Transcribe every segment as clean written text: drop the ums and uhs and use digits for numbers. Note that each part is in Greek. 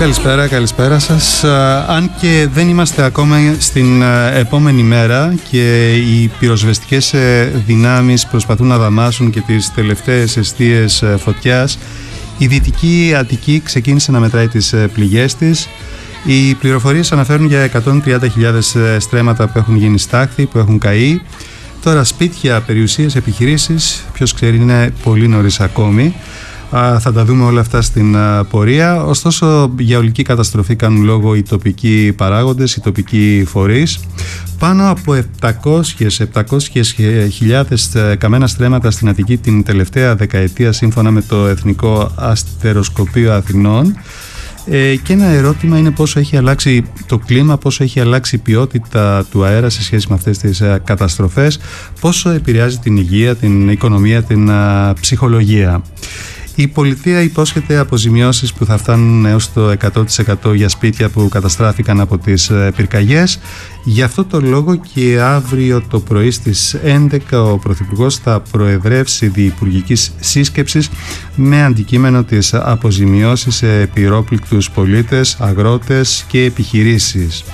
Καλησπέρα σας. Αν και δεν είμαστε ακόμα στην επόμενη μέρα και οι πυροσβεστικές δυνάμεις προσπαθούν να δαμάσουν και τις τελευταίες εστίες φωτιάς, η Δυτική Αττική ξεκίνησε να μετράει τις πληγές της. Οι πληροφορίες αναφέρουν για 130.000 στρέμματα που έχουν γίνει στάχτη, που έχουν καεί. Τώρα σπίτια, περιουσίες, επιχειρήσεις, ποιος ξέρει, είναι πολύ νωρίς ακόμη. Θα τα δούμε όλα αυτά στην πορεία. Ωστόσο, για ολική καταστροφή κάνουν λόγο οι τοπικοί παράγοντες, οι τοπικοί φορείς. Πάνω από 700.000 καμένα στρέμματα στην Αττική την τελευταία δεκαετία, σύμφωνα με το Εθνικό Αστεροσκοπείο Αθηνών. Και ένα ερώτημα είναι πόσο έχει αλλάξει το κλίμα, πόσο έχει αλλάξει η ποιότητα του αέρα σε σχέση με αυτές τις καταστροφές, πόσο επηρεάζει την υγεία, την οικονομία, την ψυχολογία. Η πολιτεία υπόσχεται αποζημιώσεις που θα φτάνουν έως το 100% για σπίτια που καταστράφηκαν από τις πυρκαγιές. Γι' αυτό το λόγο και αύριο το πρωί στις 11 ο Πρωθυπουργός θα προεδρεύσει διυπουργικής σύσκεψης με αντικείμενο τις αποζημιώσεις σε πυρόπληκτους πολίτες, αγρότες και επιχειρήσεις.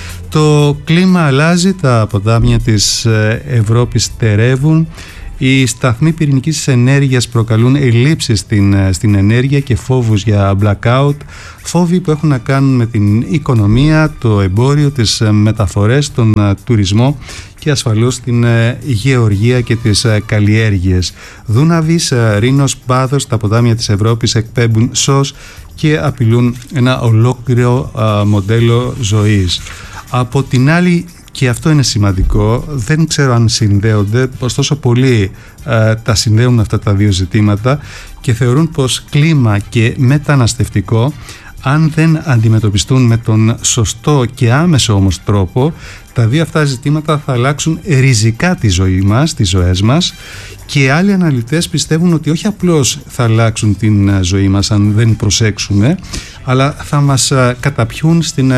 Το κλίμα αλλάζει, τα ποτάμια της Ευρώπης στερεύουν. Οι σταθμοί πυρηνικής ενέργειας προκαλούν ελλείψεις στην ενέργεια και φόβους για blackout, φόβοι που έχουν να κάνουν με την οικονομία, το εμπόριο, τις μεταφορές, τον τουρισμό και ασφαλώς την γεωργία και τις καλλιέργειες. Δούναβης, Ρήνος, Πάδος, τα ποτάμια της Ευρώπης εκπέμπουν σως και απειλούν ένα ολόκληρο μοντέλο ζωής. Από την άλλη, και αυτό είναι σημαντικό, δεν ξέρω αν συνδέονται, ωστόσο πολλοί τα συνδέουν αυτά τα δύο ζητήματα και θεωρούν πως κλίμα και μεταναστευτικό, αν δεν αντιμετωπιστούν με τον σωστό και άμεσο όμως τρόπο, τα δύο αυτά ζητήματα θα αλλάξουν ριζικά τη ζωή μας, τις ζωές μας, και άλλοι αναλυτές πιστεύουν ότι όχι απλώς θα αλλάξουν την ζωή μας αν δεν προσέξουμε, αλλά θα μας καταπιούν στην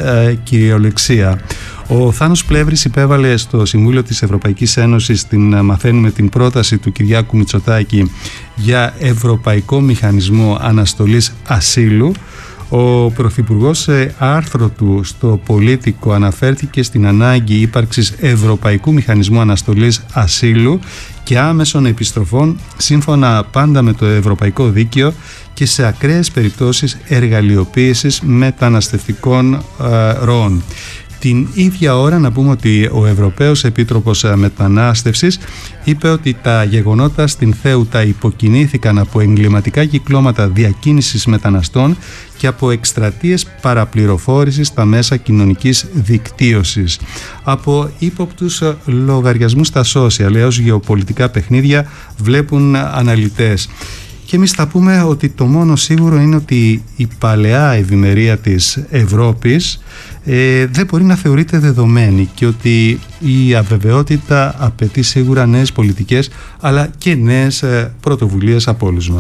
κυριολεξία. Ο Θάνος Πλεύρης υπέβαλε στο Συμβούλιο της Ευρωπαϊκής Ένωσης, μαθαίνουμε, την πρόταση του Κυριάκου Μητσοτάκη για Ευρωπαϊκό Μηχανισμό Αναστολής Ασύλου. Ο Πρωθυπουργός σε άρθρο του στο Πολίτικο αναφέρθηκε στην ανάγκη ύπαρξης Ευρωπαϊκού Μηχανισμού Αναστολής Ασύλου και άμεσων επιστροφών σύμφωνα πάντα με το Ευρωπαϊκό Δίκαιο και σε ακραίες περιπτώσεις εργαλειοποίησης μεταναστευτικών ροών. Την ίδια ώρα να πούμε ότι ο Ευρωπαίος Επίτροπος Μετανάστευσης είπε ότι τα γεγονότα στην Θέουτα υποκινήθηκαν από εγκληματικά κυκλώματα διακίνησης μεταναστών και από εκστρατείες παραπληροφόρησης στα μέσα κοινωνικής δικτύωσης. Από ύποπτους λογαριασμούς στα social έως γεωπολιτικά παιχνίδια βλέπουν αναλυτές. Και εμείς θα πούμε ότι το μόνο σίγουρο είναι ότι η παλαιά ευημερία της Ευρώπης δεν μπορεί να θεωρείται δεδομένη και ότι η αβεβαιότητα απαιτεί σίγουρα νέες πολιτικές αλλά και νέες πρωτοβουλίες από όλους μας.